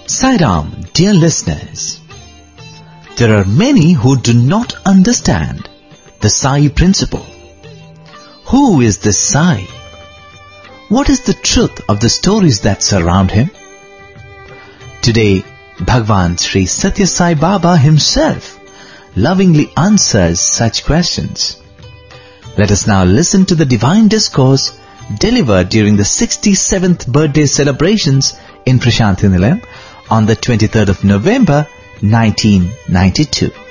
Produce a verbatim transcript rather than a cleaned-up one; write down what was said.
Sai Ram, dear listeners, there are many who do not understand the Sai principle. Who is this Sai? What is the truth of the stories that surround him? Today, Bhagwan Sri Satya Sai Baba himself lovingly answers such questions. Let us now listen to the divine discourse delivered during the sixty-seventh birthday celebrations in Prashanthi Nilayam on the twenty-third of November nineteen ninety-two.